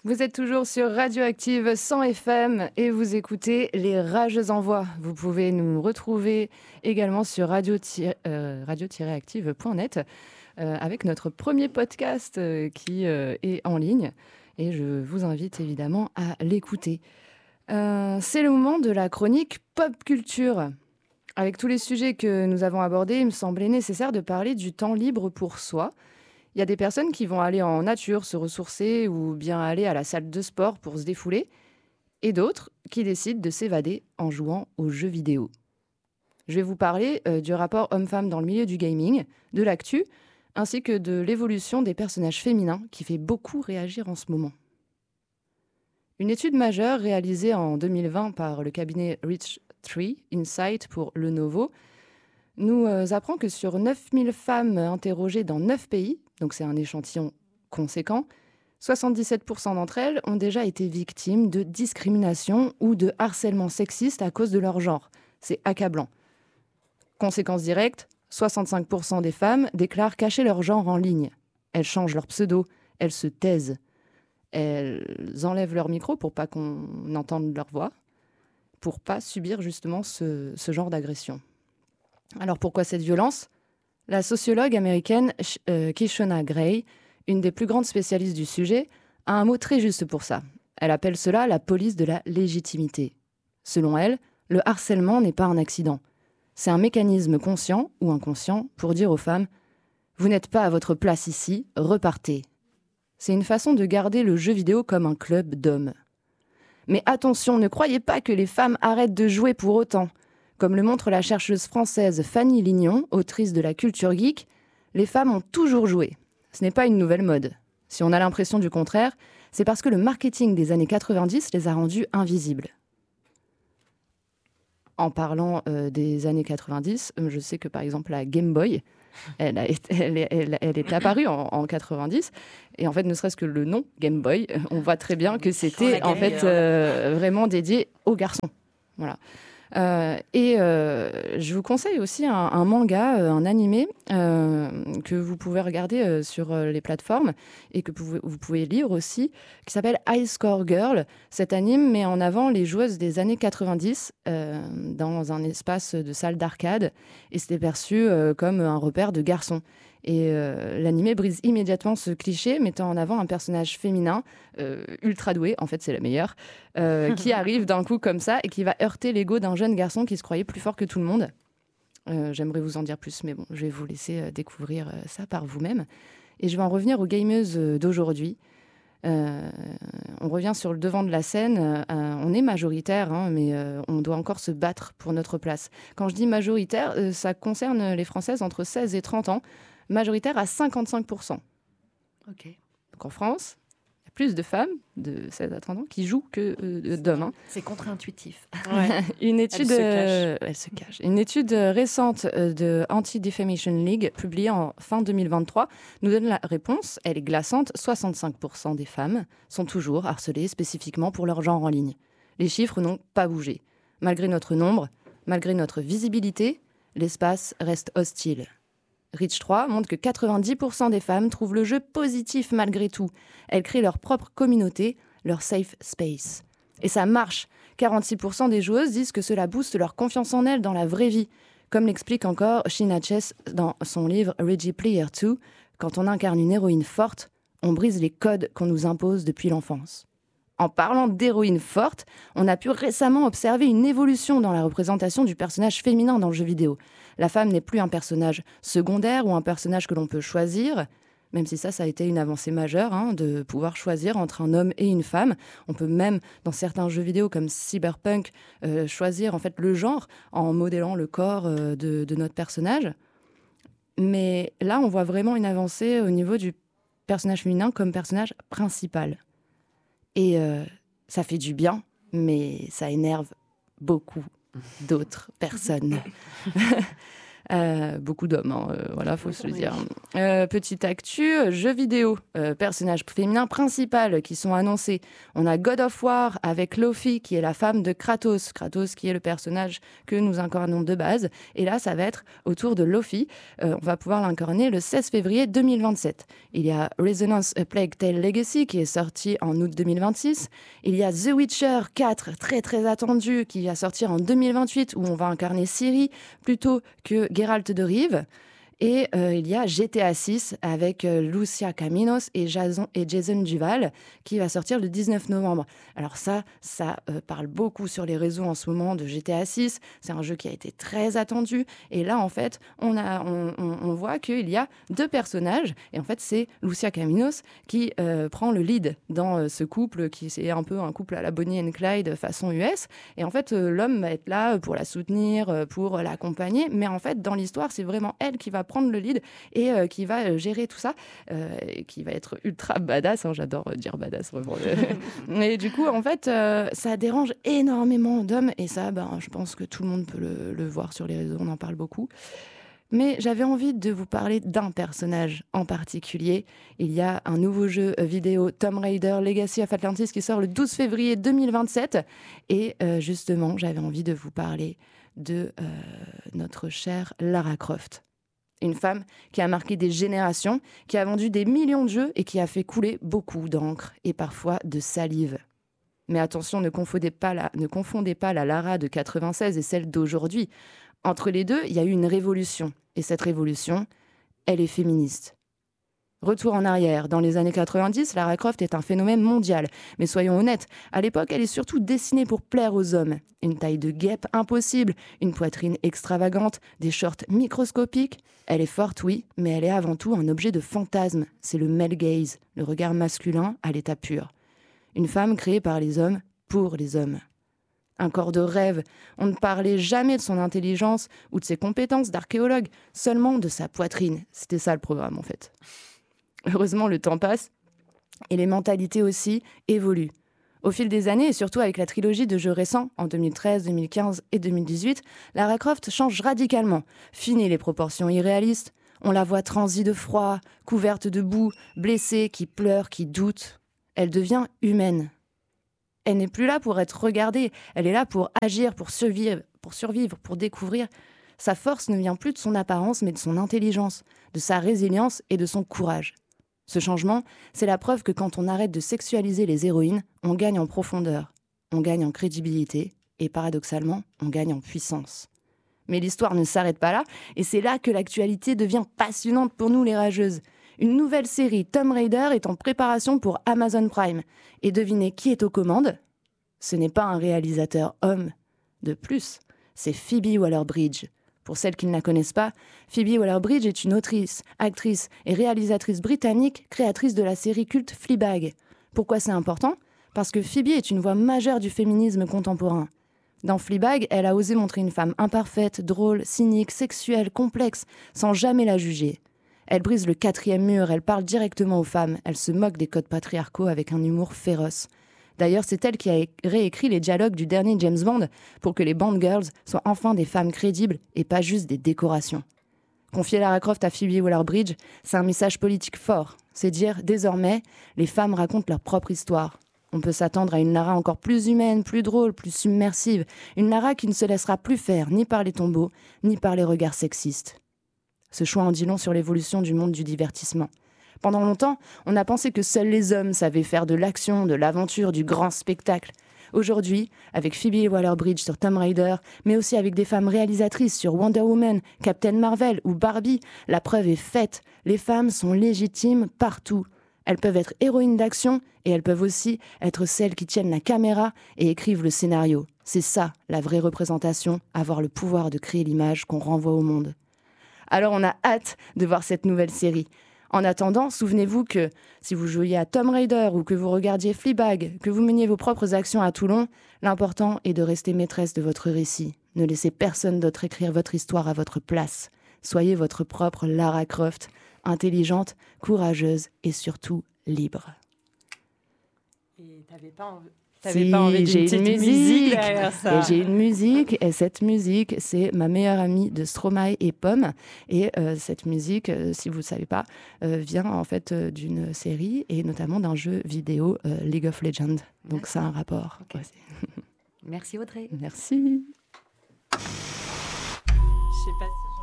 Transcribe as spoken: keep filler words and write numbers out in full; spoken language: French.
Vous êtes toujours sur Radioactive cent F M et vous écoutez Les Rageuses en Voix. Vous pouvez nous retrouver également sur radio active point net euh, avec notre premier podcast euh, qui euh, est en ligne. Et je vous invite évidemment à l'écouter. Euh, c'est le moment de la chronique pop culture. Avec tous les sujets que nous avons abordés, il me semblait nécessaire de parler du temps libre pour soi. Il y a des personnes qui vont aller en nature se ressourcer ou bien aller à la salle de sport pour se défouler, et d'autres qui décident de s'évader en jouant aux jeux vidéo. Je vais vous parler euh, du rapport homme-femme dans le milieu du gaming, de l'actu, ainsi que de l'évolution des personnages féminins qui fait beaucoup réagir en ce moment. Une étude majeure réalisée en deux mille vingt par le cabinet Reach trois Insight pour Lenovo nous euh, apprend que sur neuf mille femmes interrogées dans neuf pays, donc c'est un échantillon conséquent, soixante-dix-sept pour cent d'entre elles ont déjà été victimes de discrimination ou de harcèlement sexiste à cause de leur genre. C'est accablant. Conséquence directe, soixante-cinq pour cent des femmes déclarent cacher leur genre en ligne. Elles changent leur pseudo, elles se taisent. Elles enlèvent leur micro pour pas qu'on entende leur voix, pour pas subir justement ce, ce genre d'agression. Alors pourquoi cette violence ? La sociologue américaine euh, Kishona Gray, une des plus grandes spécialistes du sujet, a un mot très juste pour ça. Elle appelle cela la police de la légitimité. Selon elle, le harcèlement n'est pas un accident. C'est un mécanisme conscient ou inconscient pour dire aux femmes « Vous n'êtes pas à votre place ici, repartez ». C'est une façon de garder le jeu vidéo comme un club d'hommes. Mais attention, ne croyez pas que les femmes arrêtent de jouer pour autant. Comme le montre la chercheuse française Fanny Lignon, autrice de la culture geek, les femmes ont toujours joué. Ce n'est pas une nouvelle mode. Si on a l'impression du contraire, c'est parce que le marketing des années quatre-vingt-dix les a rendues invisibles. En parlant euh, des années quatre-vingt-dix, je sais que par exemple la Game Boy, elle, a été, elle, est, elle, elle est apparue en, en quatre-vingt-dix, et en fait ne serait-ce que le nom Game Boy, on voit très bien que c'était en fait euh, vraiment dédié aux garçons. Voilà. Euh, et euh, je vous conseille aussi un, un manga, euh, un animé euh, que vous pouvez regarder euh, sur euh, les plateformes et que vous, vous pouvez lire aussi, qui s'appelle High Score Girl. Cet anime met en avant les joueuses des années quatre-vingt-dix euh, dans un espace de salle d'arcade et c'était perçu euh, comme un repère de garçons. Et euh, l'animé brise immédiatement ce cliché, mettant en avant un personnage féminin euh, ultra doué, en fait c'est la meilleure, euh, qui arrive d'un coup comme ça et qui va heurter l'ego d'un jeune garçon qui se croyait plus fort que tout le monde. Euh, j'aimerais vous en dire plus, mais bon, je vais vous laisser euh, découvrir euh, ça par vous-même. Et je vais en revenir aux gameuses d'aujourd'hui. Euh, on revient sur le devant de la scène. Euh, on est majoritaire, hein, mais euh, on doit encore se battre pour notre place. Quand je dis majoritaire, euh, ça concerne les Françaises entre seize et trente ans, majoritaire à cinquante-cinq pour cent. Ok. Donc en France, il y a plus de femmes de seize à trente ans qui jouent que euh, d'hommes. Hein. C'est contre-intuitif. Ouais. Une étude, Elle se euh, elle se cache. Une étude récente de Anti-Defamation League, publiée en fin deux mille vingt-trois, nous donne la réponse. Elle est glaçante. soixante-cinq pour cent des femmes sont toujours harcelées spécifiquement pour leur genre en ligne. Les chiffres n'ont pas bougé. Malgré notre nombre, malgré notre visibilité, l'espace reste hostile. Reach trois montre que quatre-vingt-dix pour cent des femmes trouvent le jeu positif malgré tout. Elles créent leur propre communauté, leur safe space. Et ça marche. quarante-six pour cent des joueuses disent que cela booste leur confiance en elles dans la vraie vie. Comme l'explique encore Sheena Chess dans son livre Ready Player deux, quand on incarne une héroïne forte, on brise les codes qu'on nous impose depuis l'enfance. En parlant d'héroïne forte, on a pu récemment observer une évolution dans la représentation du personnage féminin dans le jeu vidéo. La femme n'est plus un personnage secondaire ou un personnage que l'on peut choisir, même si ça, ça a été une avancée majeure, hein, de pouvoir choisir entre un homme et une femme. On peut même, dans certains jeux vidéo comme Cyberpunk, euh, choisir en fait le genre en modélant le corps euh, de, de notre personnage. Mais là, on voit vraiment une avancée au niveau du personnage féminin comme personnage principal. Et euh, ça fait du bien, mais ça énerve beaucoup d'autres personnes. Euh, beaucoup d'hommes, hein, euh, voilà, faut se le dire. Euh, petite actu, jeux vidéo, euh, personnages féminins principaux qui sont annoncés. On a God of War avec Lofi, qui est la femme de Kratos. Kratos, qui est le personnage que nous incarnons de base. Et là, ça va être autour de Lofi. Euh, on va pouvoir l'incarner le seize février deux mille vingt-sept. Il y a Resonance A Plague Tale Legacy, qui est sorti en août deux mille vingt-six. Il y a The Witcher quatre, très très attendu, qui va sortir en deux mille vingt-huit, où on va incarner Ciri plutôt que Geralt de Rive. Et euh, il y a G T A six avec euh, Lucia Caminos et Jason, et Jason Duval qui va sortir le dix-neuf novembre. Alors ça, ça euh, parle beaucoup sur les réseaux en ce moment de G T A six. C'est un jeu qui a été très attendu. Et là, en fait, on, a, on, on, on voit qu'il y a deux personnages. Et en fait, c'est Lucia Caminos qui euh, prend le lead dans euh, ce couple qui c'est un peu un couple à la Bonnie and Clyde façon U S. Et en fait, euh, l'homme va être là pour la soutenir, euh, pour l'accompagner. Mais en fait, dans l'histoire, c'est vraiment elle qui va prendre le lead et euh, qui va euh, gérer tout ça, euh, et qui va être ultra badass, hein, j'adore dire badass vraiment. Et du coup en fait euh, ça dérange énormément d'hommes et ça ben, je pense que tout le monde peut le, le voir sur les réseaux, on en parle beaucoup. Mais j'avais envie de vous parler d'un personnage en particulier. Il y a un nouveau jeu vidéo, Tomb Raider Legacy of Atlantis, qui sort le douze février deux mille vingt-sept. Et euh, justement, j'avais envie de vous parler de euh, notre chère Lara Croft. Une femme qui a marqué des générations, qui a vendu des millions de jeux et qui a fait couler beaucoup d'encre et parfois de salive. Mais attention, ne confondez pas la, ne confondez pas la Lara de quatre-vingt-seize et celle d'aujourd'hui. Entre les deux, il y a eu une révolution. Et cette révolution, elle est féministe. Retour en arrière, dans les années quatre-vingt-dix, Lara Croft est un phénomène mondial. Mais soyons honnêtes, à l'époque, elle est surtout dessinée pour plaire aux hommes. Une taille de guêpe impossible, une poitrine extravagante, des shorts microscopiques. Elle est forte, oui, mais elle est avant tout un objet de fantasme. C'est le male gaze, le regard masculin à l'état pur. Une femme créée par les hommes, pour les hommes. Un corps de rêve. On ne parlait jamais de son intelligence ou de ses compétences d'archéologue, seulement de sa poitrine. C'était ça le programme, en fait. Heureusement, le temps passe et les mentalités aussi évoluent. Au fil des années, et surtout avec la trilogie de jeux récents, en deux mille treize, deux mille quinze et deux mille dix-huit, Lara Croft change radicalement. Fini les proportions irréalistes. On la voit transie de froid, couverte de boue, blessée, qui pleure, qui doute. Elle devient humaine. Elle n'est plus là pour être regardée, elle est là pour agir, pour survivre, pour survivre, pour découvrir. Sa force ne vient plus de son apparence, mais de son intelligence, de sa résilience et de son courage. Ce changement, c'est la preuve que quand on arrête de sexualiser les héroïnes, on gagne en profondeur, on gagne en crédibilité et paradoxalement, on gagne en puissance. Mais l'histoire ne s'arrête pas là et c'est là que l'actualité devient passionnante pour nous les rageuses. Une nouvelle série, Tomb Raider, est en préparation pour Amazon Prime. Et devinez qui est aux commandes ? Ce n'est pas un réalisateur homme. De plus, c'est Phoebe Waller-Bridge. Pour celles qui ne la connaissent pas, Phoebe Waller-Bridge est une autrice, actrice et réalisatrice britannique, créatrice de la série culte Fleabag. Pourquoi c'est important ? Parce que Phoebe est une voix majeure du féminisme contemporain. Dans Fleabag, elle a osé montrer une femme imparfaite, drôle, cynique, sexuelle, complexe, sans jamais la juger. Elle brise le quatrième mur, elle parle directement aux femmes, elle se moque des codes patriarcaux avec un humour féroce. D'ailleurs, c'est elle qui a réécrit les dialogues du dernier James Bond pour que les Bond Girls soient enfin des femmes crédibles et pas juste des décorations. Confier Lara Croft à Phoebe Waller-Bridge, c'est un message politique fort. C'est dire, désormais, les femmes racontent leur propre histoire. On peut s'attendre à une Lara encore plus humaine, plus drôle, plus submersive. Une Lara qui ne se laissera plus faire ni par les tombeaux, ni par les regards sexistes. Ce choix en dit long sur l'évolution du monde du divertissement. Pendant longtemps, on a pensé que seuls les hommes savaient faire de l'action, de l'aventure, du grand spectacle. Aujourd'hui, avec Phoebe Waller-Bridge sur Tomb Raider, mais aussi avec des femmes réalisatrices sur Wonder Woman, Captain Marvel ou Barbie, la preuve est faite. Les femmes sont légitimes partout. Elles peuvent être héroïnes d'action et elles peuvent aussi être celles qui tiennent la caméra et écrivent le scénario. C'est ça, la vraie représentation, avoir le pouvoir de créer l'image qu'on renvoie au monde. Alors on a hâte de voir cette nouvelle série. En attendant, souvenez-vous que si vous jouiez à Tomb Raider ou que vous regardiez Fleabag, que vous meniez vos propres actions à Toulon, l'important est de rester maîtresse de votre récit. Ne laissez personne d'autre écrire votre histoire à votre place. Soyez votre propre Lara Croft, intelligente, courageuse et surtout libre. Et t'avais pas envie... T'avais Si, pas envie d'une j'ai petite une musique, musique. derrière ça. Et j'ai une musique, et cette musique, c'est ma meilleure amie de Stromae et Pomme. Et euh, cette musique, euh, si vous ne le savez pas, euh, vient en fait euh, d'une série et notamment d'un jeu vidéo euh, League of Legends. Donc c'est un rapport. Okay. Ouais, Merci Audrey. Merci. Je sais pas si